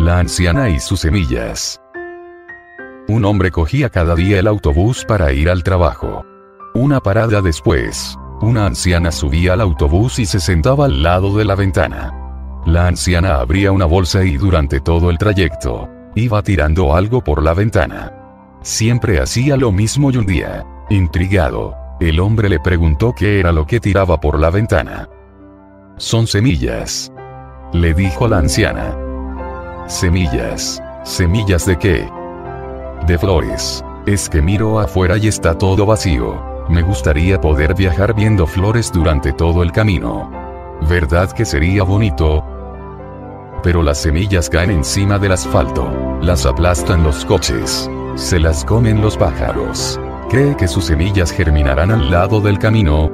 La anciana y sus semillas. Un hombre cogía cada día el autobús para ir al trabajo. Una parada después, una anciana subía al autobús y se sentaba al lado de la ventana. La anciana abría una bolsa y durante todo el trayecto, iba tirando algo por la ventana. Siempre hacía lo mismo y un día, intrigado, el hombre le preguntó qué era lo que tiraba por la ventana. «Son semillas», le dijo la anciana. «¿Semillas? ¿Semillas de qué?» «De flores. Es que miro afuera y está todo vacío. Me gustaría poder viajar viendo flores durante todo el camino. ¿Verdad que sería bonito? Pero las semillas caen encima del asfalto, las aplastan los coches, se las comen los pájaros. ¿Cree que sus semillas germinarán al lado del camino?»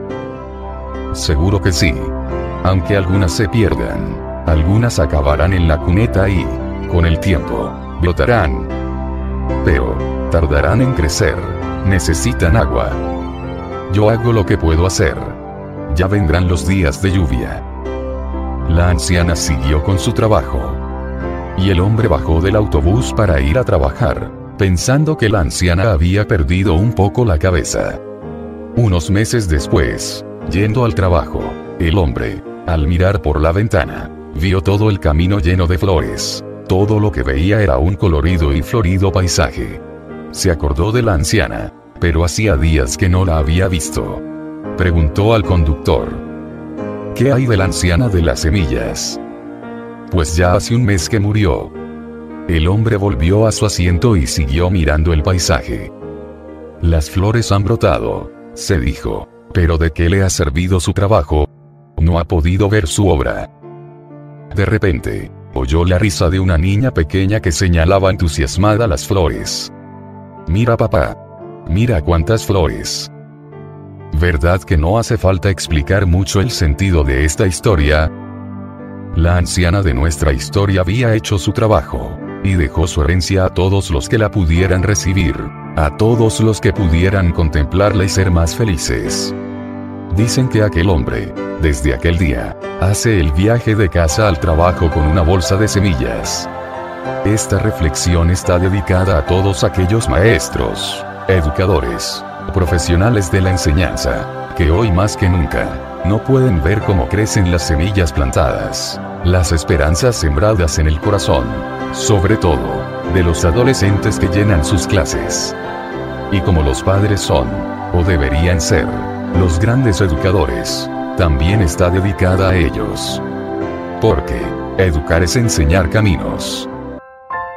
«Seguro que sí. Aunque algunas se pierdan, algunas acabarán en la cuneta y, con el tiempo, brotarán. Pero, tardarán en crecer, necesitan agua. Yo hago lo que puedo hacer. Ya vendrán los días de lluvia». La anciana siguió con su trabajo. Y el hombre bajó del autobús para ir a trabajar, pensando que la anciana había perdido un poco la cabeza. Unos meses después, yendo al trabajo, el hombre, al mirar por la ventana, vio todo el camino lleno de flores. Todo lo que veía era un colorido y florido paisaje. Se acordó de la anciana, pero hacía días que no la había visto. Preguntó al conductor: «¿Qué hay de la anciana de las semillas?» «Pues ya hace un mes que murió». El hombre volvió a su asiento y siguió mirando el paisaje. «Las flores han brotado», se dijo, «pero ¿de qué le ha servido su trabajo? No ha podido ver su obra». De repente, oyó la risa de una niña pequeña que señalaba entusiasmada las flores. «Mira, papá. Mira cuántas flores». ¿Verdad que no hace falta explicar mucho el sentido de esta historia? La anciana de nuestra historia había hecho su trabajo, y dejó su herencia a todos los que la pudieran recibir, a todos los que pudieran contemplarla y ser más felices. Dicen que aquel hombre, desde aquel día, hace el viaje de casa al trabajo con una bolsa de semillas. Esta reflexión está dedicada a todos aquellos maestros, educadores, profesionales de la enseñanza, que hoy más que nunca, no pueden ver cómo crecen las semillas plantadas, las esperanzas sembradas en el corazón, sobre todo, de los adolescentes que llenan sus clases. Y como los padres son, o deberían ser, los grandes educadores, también está dedicada a ellos. Porque, educar es enseñar caminos.